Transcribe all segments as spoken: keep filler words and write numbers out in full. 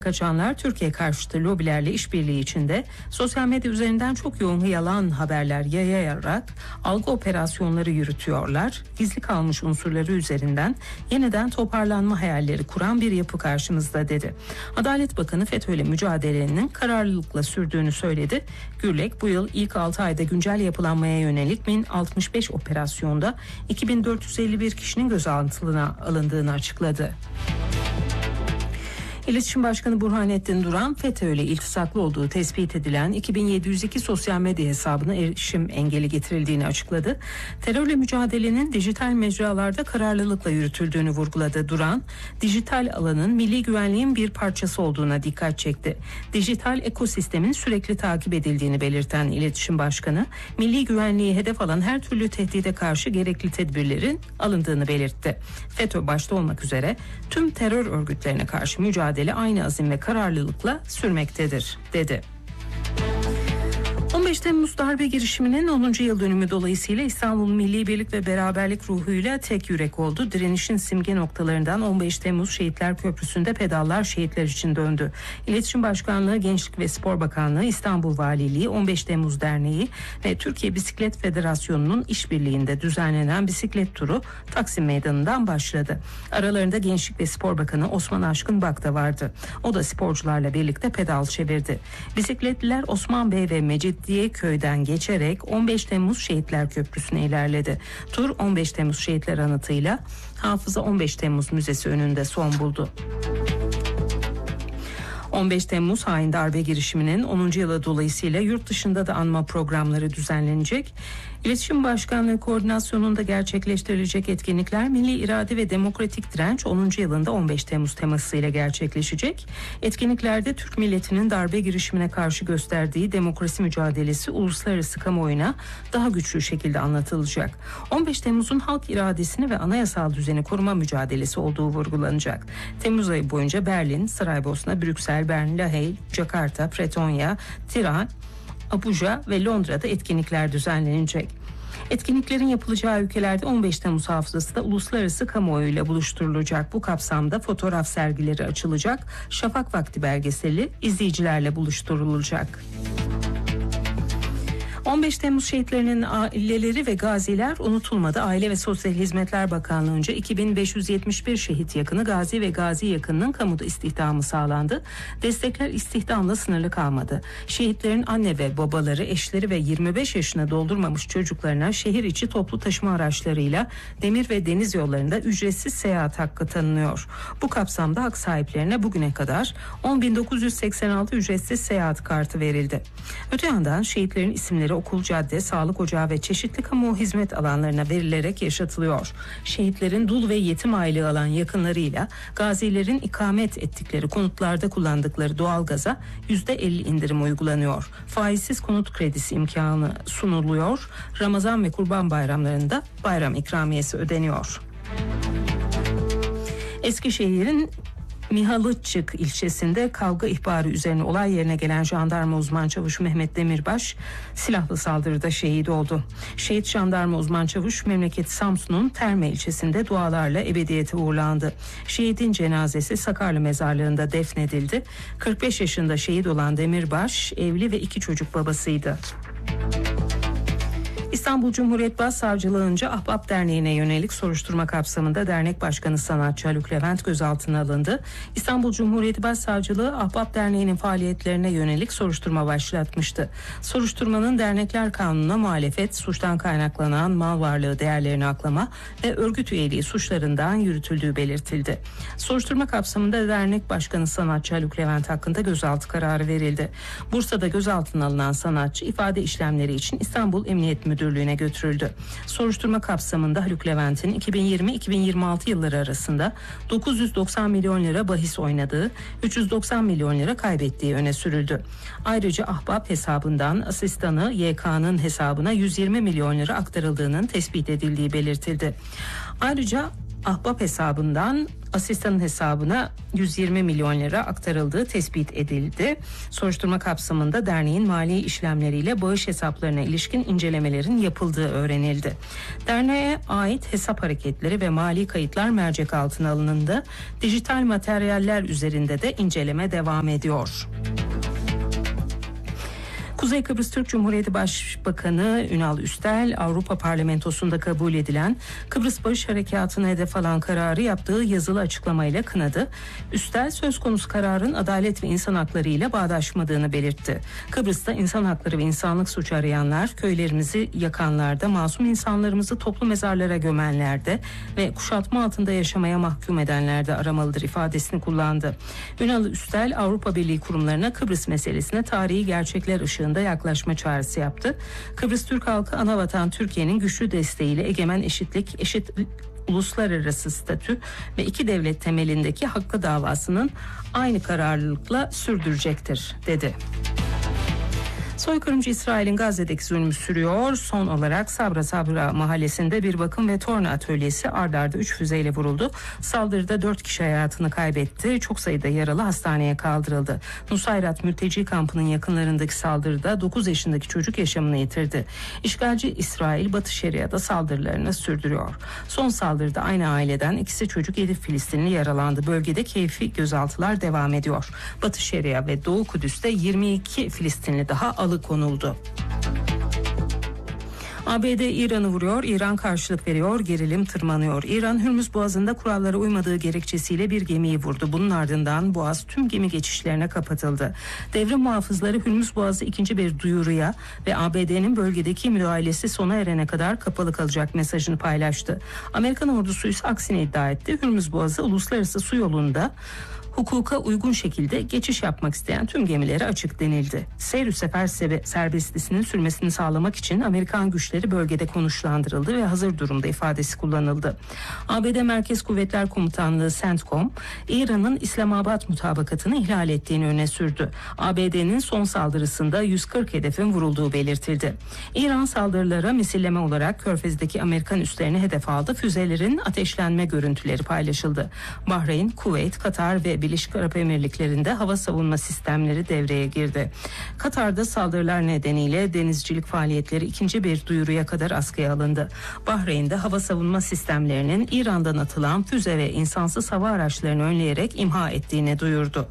Kaçanlar Türkiye karşıtı lobilerle işbirliği içinde sosyal medya üzerinden çok yoğun yalan haberler yayarak algı operasyonları yürütüyorlar. Gizli kalmış unsurları üzerinden yeniden toparlanma hayalleri kuran bir yapı karşımızda dedi. Adalet Bakanı FETÖ'yle mücadelenin kararlılıkla sürdüğünü söyledi. Gürlek bu yıl ilk altı ayda güncel yapılanmaya yönelik bin altmış beş operasyonda iki bin dört yüz elli bir kişinin gözaltına alındığını açıkladı. İletişim Başkanı Burhanettin Duran, FETÖ'yle iltisaklı olduğu tespit edilen iki bin yedi yüz iki sosyal medya hesabına erişim engeli getirildiğini açıkladı. Terörle mücadelenin dijital mecralarda kararlılıkla yürütüldüğünü vurguladı. Duran, dijital alanın milli güvenliğin bir parçası olduğuna dikkat çekti. Dijital ekosistemin sürekli takip edildiğini belirten İletişim Başkanı, milli güvenliği hedef alan her türlü tehdide karşı gerekli tedbirlerin alındığını belirtti. FETÖ başta olmak üzere tüm terör örgütlerine karşı mücadele aynı azim ve kararlılıkla sürmektedir, dedi. on beş Temmuz darbe girişiminin onuncu yıl dönümü dolayısıyla İstanbul Milli Birlik ve Beraberlik ruhuyla tek yürek oldu. Direnişin simge noktalarından on beş Temmuz Şehitler Köprüsü'nde pedallar şehitler için döndü. İletişim Başkanlığı, Gençlik ve Spor Bakanlığı, İstanbul Valiliği, on beş Temmuz Derneği ve Türkiye Bisiklet Federasyonu'nun işbirliğinde düzenlenen bisiklet turu Taksim Meydanı'ndan başladı. Aralarında Gençlik ve Spor Bakanı Osman Aşkın Bak da vardı. O da sporcularla birlikte pedal çevirdi. Bisikletliler Osman Bey ve Mecid diye köyden geçerek on beş Temmuz Şehitler Köprüsü'ne ilerledi. Tur on beş Temmuz Şehitler Anıtı'yla Hafıza on beş Temmuz Müzesi önünde son buldu. on beş Temmuz hain darbe girişiminin onuncu yılı dolayısıyla yurt dışında da anma programları düzenlenecek. İletişim Başkanlığı koordinasyonunda gerçekleştirilecek etkinlikler Milli İrade ve Demokratik Direnç onuncu yılında on beş Temmuz temasıyla gerçekleşecek. Etkinliklerde Türk milletinin darbe girişimine karşı gösterdiği demokrasi mücadelesi uluslararası kamuoyuna daha güçlü şekilde anlatılacak. on beş Temmuz'un halk iradesini ve anayasal düzeni koruma mücadelesi olduğu vurgulanacak. Temmuz ayı boyunca Berlin, Saraybosna, Brüksel, Bern, Lahey, Jakarta, Pretonya, Tiran, Abuja ve Londra'da etkinlikler düzenlenecek. Etkinliklerin yapılacağı ülkelerde on beş Temmuz hafızası da uluslararası kamuoyuyla buluşturulacak. Bu kapsamda fotoğraf sergileri açılacak. Şafak Vakti belgeseli izleyicilerle buluşturulacak. on beş Temmuz şehitlerinin aileleri ve gaziler unutulmadı. Aile ve Sosyal Hizmetler Bakanlığı'nca iki bin beş yüz yetmiş bir şehit yakını, gazi ve gazi yakınının kamuda istihdamı sağlandı. Destekler istihdamla sınırlı kalmadı. Şehitlerin anne ve babaları, eşleri ve yirmi beş yaşına doldurmamış çocuklarına şehir içi toplu taşıma araçlarıyla demir ve deniz yollarında ücretsiz seyahat hakkı tanınıyor. Bu kapsamda hak sahiplerine bugüne kadar on bin dokuz yüz seksen altı ücretsiz seyahat kartı verildi. Öte yandan şehitlerin isimleri okul, cadde, sağlık ocağı ve çeşitli kamu hizmet alanlarına verilerek yaşatılıyor. Şehitlerin dul ve yetim aylığı alan yakınlarıyla gazilerin ikamet ettikleri konutlarda kullandıkları doğalgaza yüzde elli indirim uygulanıyor. Faizsiz konut kredisi imkanı sunuluyor. Ramazan ve Kurban bayramlarında bayram ikramiyesi ödeniyor. Eskişehir'in Mihalıççık ilçesinde kavga ihbarı üzerine olay yerine gelen jandarma uzman çavuş Mehmet Demirbaş silahlı saldırıda şehit oldu. Şehit jandarma uzman çavuş memleketi Samsun'un Terme ilçesinde dualarla ebediyete uğurlandı. Şehidin cenazesi Sakarlı mezarlığında defnedildi. kırk beş yaşında şehit olan Demirbaş evli ve iki çocuk babasıydı. İstanbul Cumhuriyet Başsavcılığı'nca Ahbap Derneği'ne yönelik soruşturma kapsamında dernek başkanı sanatçı Haluk Levent gözaltına alındı. İstanbul Cumhuriyet Başsavcılığı Ahbap Derneği'nin faaliyetlerine yönelik soruşturma başlatmıştı. Soruşturmanın dernekler kanununa muhalefet, suçtan kaynaklanan mal varlığı değerlerini aklama ve örgüt üyeliği suçlarından yürütüldüğü belirtildi. Soruşturma kapsamında dernek başkanı sanatçı Haluk Levent hakkında gözaltı kararı verildi. Bursa'da gözaltına alınan sanatçı ifade işlemleri için İstanbul Emniyet Müdürlüğü'ne götürüldü. Soruşturma kapsamında Haluk Levent'in iki bin yirmi iki bin yirmi altı yılları arasında dokuz yüz doksan milyon lira bahis oynadığı, üç yüz doksan milyon lira kaybettiği öne sürüldü. Ayrıca Ahbap hesabından asistanı Y K'nın hesabına yüz yirmi milyon lira aktarıldığının tespit edildiği belirtildi. Ayrıca ahbap hesabından asistanın hesabına yüz yirmi milyon lira aktarıldığı tespit edildi. Soruşturma kapsamında derneğin mali işlemleriyle bağış hesaplarına ilişkin incelemelerin yapıldığı öğrenildi. Derneğe ait hesap hareketleri ve mali kayıtlar mercek altına alındı. Dijital materyaller üzerinde de inceleme devam ediyor. Kuzey Kıbrıs Türk Cumhuriyeti Başbakanı Ünal Üstel, Avrupa Parlamentosu'nda kabul edilen Kıbrıs Barış Harekatı'na hedef alan kararı yaptığı yazılı açıklamayla kınadı. Üstel, söz konusu kararın adalet ve insan hakları ile bağdaşmadığını belirtti. Kıbrıs'ta insan hakları ve insanlık suçu arayanlar, köylerimizi yakanlarda, masum insanlarımızı toplu mezarlara gömenlerde ve kuşatma altında yaşamaya mahkum edenlerde aramalıdır ifadesini kullandı. Ünal Üstel, Avrupa Birliği kurumlarına Kıbrıs meselesine tarihi gerçekler ışığında yaklaşma çağrısı yaptı. Kıbrıs Türk halkı anavatan Türkiye'nin güçlü desteğiyle egemen eşitlik, eşit uluslararası statü ve iki devlet temelindeki hakkı davasının aynı kararlılıkla sürdürecektir, dedi. Soykırımcı İsrail'in Gazze'deki zulmü sürüyor. Son olarak Sabra Sabra mahallesinde bir bakım ve torna atölyesi ard arda üç füzeyle vuruldu. Saldırıda dört kişi hayatını kaybetti. Çok sayıda yaralı hastaneye kaldırıldı. Nusayrat mülteci kampının yakınlarındaki saldırıda dokuz yaşındaki çocuk yaşamını yitirdi. İşgalci İsrail Batı Şeria'da saldırılarını sürdürüyor. Son saldırıda aynı aileden ikisi çocuk yedi Filistinli yaralandı. Bölgede keyfi gözaltılar devam ediyor. Batı Şeria ve Doğu Kudüs'te yirmi iki Filistinli daha alıkonuldu. A B D İran'ı vuruyor, İran karşılık veriyor, gerilim tırmanıyor. İran, Hürmüz Boğazı'nda kurallara uymadığı gerekçesiyle bir gemiyi vurdu. Bunun ardından Boğaz tüm gemi geçişlerine kapatıldı. Devrim muhafızları Hürmüz Boğazı ikinci bir duyuruya ve A B D'nin bölgedeki müdahalesi sona erene kadar kapalı kalacak mesajını paylaştı. Amerikan ordusu ise aksini iddia etti. Hürmüz Boğazı uluslararası su yolunda hukuka uygun şekilde geçiş yapmak isteyen tüm gemilere açık denildi. Seyr-ü sefer serbestisinin sürmesini sağlamak için Amerikan güçleri bölgede konuşlandırıldı ve hazır durumda ifadesi kullanıldı. A B D Merkez Kuvvetler Komutanlığı CENTCOM, İran'ın İslamabad mutabakatını ihlal ettiğini öne sürdü. A B D'nin son saldırısında yüz kırk hedefin vurulduğu belirtildi. İran saldırılara misilleme olarak Körfez'deki Amerikan üslerini hedef aldı. Füzelerin ateşlenme görüntüleri paylaşıldı. Bahreyn, Kuveyt, Katar ve Birleşik Arap Emirlikleri'nde hava savunma sistemleri devreye girdi. Katar'da saldırılar nedeniyle denizcilik faaliyetleri ikinci bir duyuruya kadar askıya alındı. Bahreyn'de hava savunma sistemlerinin İran'dan atılan füze ve insansız hava araçlarını önleyerek imha ettiğini duyurdu.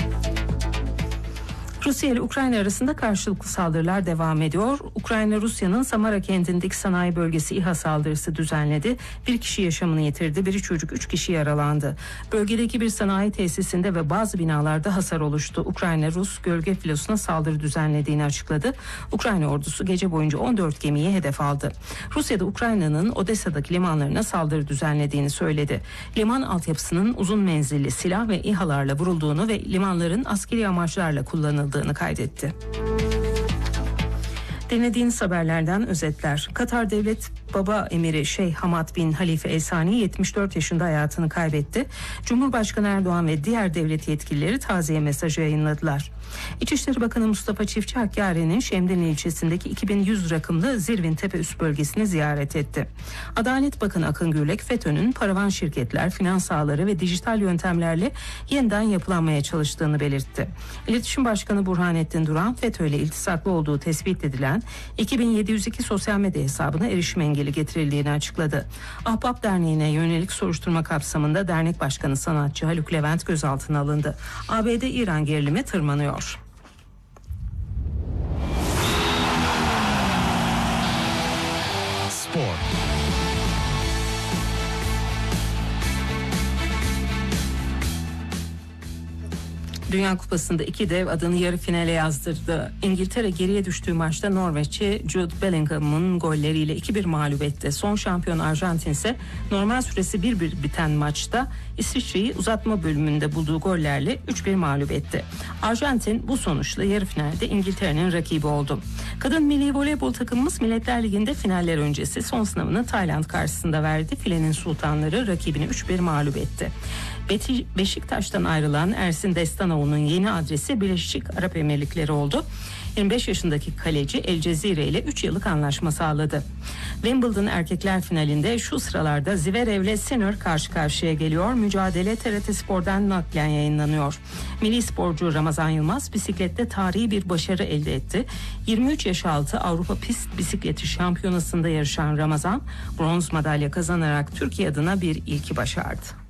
Rusya ile Ukrayna arasında karşılıklı saldırılar devam ediyor. Ukrayna, Rusya'nın Samara kentindeki sanayi bölgesi İHA saldırısı düzenledi. Bir kişi yaşamını yitirdi, biri çocuk, üç kişi yaralandı. Bölgedeki bir sanayi tesisinde ve bazı binalarda hasar oluştu. Ukrayna, Rus gölge filosuna saldırı düzenlediğini açıkladı. Ukrayna ordusu gece boyunca on dört gemiyi hedef aldı. Rusya da Ukrayna'nın Odessa'daki limanlarına saldırı düzenlediğini söyledi. Liman altyapısının uzun menzilli silah ve İHA'larla vurulduğunu ve limanların askeri amaçlarla kullanıldığını kaydetti. Dinlediğiniz haberlerden özetler. Katar Devlet Baba Emiri Şeyh Hamad bin Halife El Sani yetmiş dört yaşında hayatını kaybetti. Cumhurbaşkanı Erdoğan ve diğer devlet yetkilileri taziye mesajı yayınladılar. İçişleri Bakanı Mustafa Çiftçi Hakkari'nin Şemdinli ilçesindeki iki bin yüz rakımlı Zirvin Tepe üst bölgesini ziyaret etti. Adalet Bakanı Akın Gürlek, FETÖ'nün paravan şirketler, finans ağları ve dijital yöntemlerle yeniden yapılanmaya çalıştığını belirtti. İletişim Başkanı Burhanettin Duran, FETÖ ile iltisaklı olduğu tespit edilen iki bin yedi yüz iki sosyal medya hesabına erişim engeli getirildiğini açıkladı. Ahbap Derneği'ne yönelik soruşturma kapsamında dernek başkanı sanatçı Haluk Levent gözaltına alındı. A B D-İran gerilimi tırmanıyor. Spor. Dünya Kupası'nda iki dev adını yarı finale yazdırdı. İngiltere geriye düştüğü maçta Norveç'i Jude Bellingham'ın golleriyle iki bir mağlup etti. Son şampiyon Arjantin ise normal süresi bir bir biten maçta İsviçre'yi uzatma bölümünde bulduğu gollerle üç bir mağlup etti. Arjantin bu sonuçla yarı finalde İngiltere'nin rakibi oldu. Kadın milli voleybol takımımız Milletler Ligi'nde finaller öncesi son sınavını Tayland karşısında verdi. Filenin sultanları rakibini üç bir mağlup etti. Beşiktaş'tan ayrılan Ersin Destanoğlu'nun yeni adresi Birleşik Arap Emirlikleri oldu. yirmi beş yaşındaki kaleci El Cezire ile üç yıllık anlaşma sağladı. Wimbledon erkekler finalinde şu sıralarda Zverev ile Sinner karşı karşıya geliyor. Mücadele T R T Spor'dan naklen yayınlanıyor. Milli sporcu Ramazan Yılmaz bisiklette tarihi bir başarı elde etti. yirmi üç yaş altı Avrupa Pist Bisikleti Şampiyonası'nda yarışan Ramazan bronz madalya kazanarak Türkiye adına bir ilki başardı.